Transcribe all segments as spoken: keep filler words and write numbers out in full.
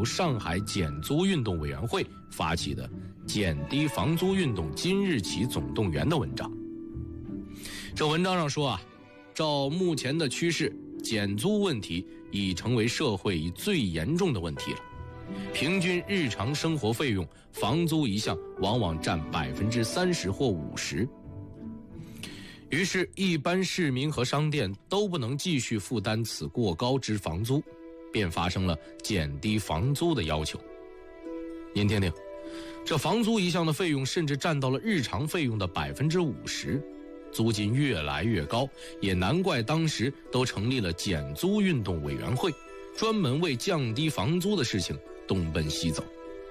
由上海减租运动委员会发起的减低房租运动今日起总动员的文章。这文章上说啊，照目前的趋势，减租问题已成为社会一最严重的问题了。平均日常生活费用房租一项往往占百分之三十或五十。于是一般市民和商店都不能继续负担此过高之房租，便发生了减低房租的要求。您听听，这房租一项的费用甚至占到了日常费用的百分之五十，租金越来越高，也难怪当时都成立了减租运动委员会，专门为降低房租的事情东奔西走。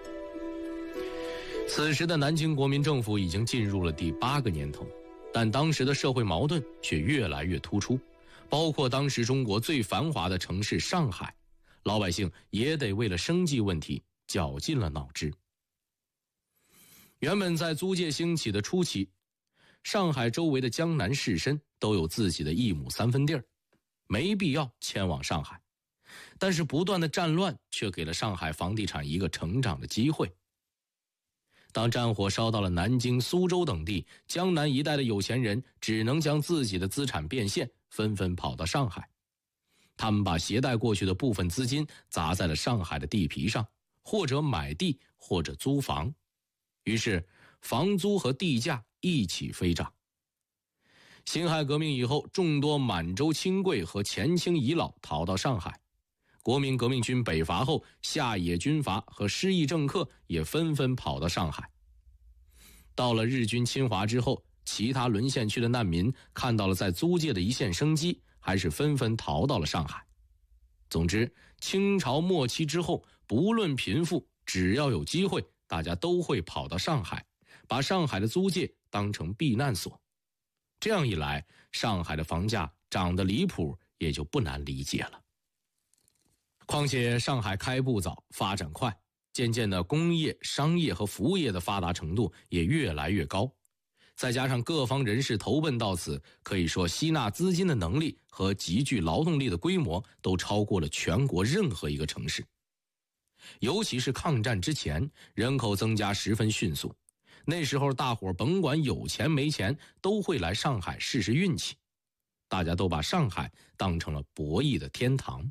此时的南京国民政府已经进入了第八个年头，但当时的社会矛盾却越来越突出，包括当时中国最繁华的城市上海，老百姓也得为了生计问题绞尽了脑汁。原本在租界兴起的初期，上海周围的江南士绅都有自己的一亩三分地儿，没必要迁往上海。但是不断的战乱却给了上海房地产一个成长的机会。当战火烧到了南京、苏州等地，江南一带的有钱人只能将自己的资产变现，纷纷跑到上海。他们把携带过去的部分资金砸在了上海的地皮上，或者买地，或者租房。于是房租和地价一起飞涨。辛亥革命以后，众多满洲亲贵和前清遗老逃到上海。国民革命军北伐后，下野军阀和失意政客也纷纷跑到上海。到了日军侵华之后，其他沦陷区的难民看到了在租界的一线生机，还是纷纷逃到了上海。总之，清朝末期之后，不论贫富，只要有机会，大家都会跑到上海，把上海的租界当成避难所。这样一来，上海的房价涨得离谱，也就不难理解了。况且上海开埠早，发展快，渐渐的工业、商业和服务业的发达程度也越来越高。再加上各方人士投奔到此，可以说吸纳资金的能力和集聚劳动力的规模都超过了全国任何一个城市。尤其是抗战之前，人口增加十分迅速，那时候大伙甭管有钱没钱，都会来上海试试运气。大家都把上海当成了博弈的天堂。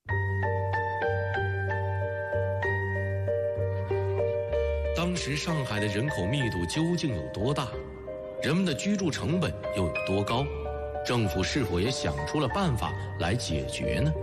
当时上海的人口密度究竟有多大？人们的居住成本又有多高？政府是否也想出了办法来解决呢？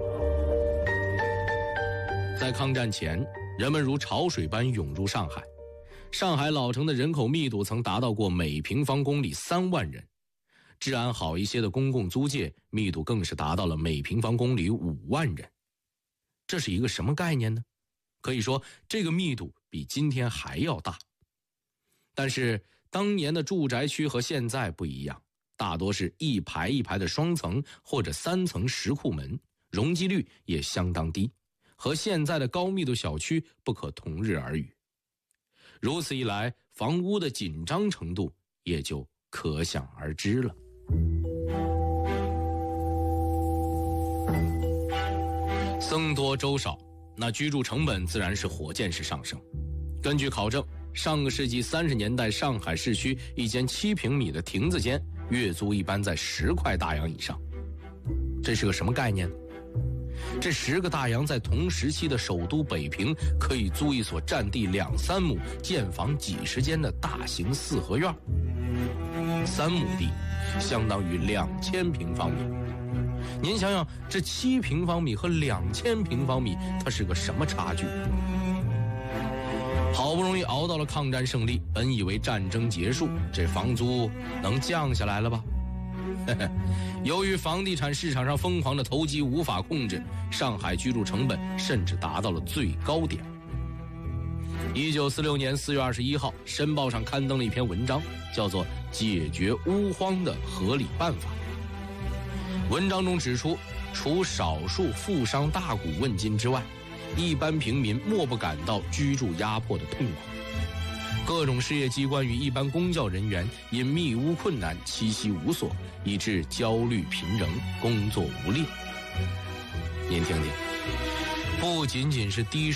在抗战前，人们如潮水般涌入上海。上海老城的人口密度曾达到过每平方公里三万人，治安好一些的公共租界密度更是达到了每平方公里五万人。这是一个什么概念呢？可以说这个密度比今天还要大。但是当年的住宅区和现在不一样，大多是一排一排的双层或者三层石库门，容积率也相当低，和现在的高密度小区不可同日而语。如此一来，房屋的紧张程度也就可想而知了。僧多粥少，那居住成本自然是火箭式上升。根据考证，上个世纪三十年代上海市区一间七平米的亭子间，月租一般在十块大洋以上。这是个什么概念？这十个大洋在同时期的首都北平，可以租一所占地两三亩、建房几十间的大型四合院。三亩地相当于两千平方米。您想想，这七平方米和两千平方米，它是个什么差距？好不容易熬到了抗战胜利，本以为战争结束，这房租能降下来了吧？由于房地产市场上疯狂的投机无法控制，上海居住成本甚至达到了最高点。一九四六年四月二十一号，《申报》上刊登了一篇文章，叫做《解决屋荒的合理办法》。文章中指出，除少数富商大贾问津之外，一般平民莫不感到居住压迫的痛苦。各种事业机关与一般公教人员因密屋困难栖息无所，以致焦虑频仍，工作无力。您听听，不仅仅是低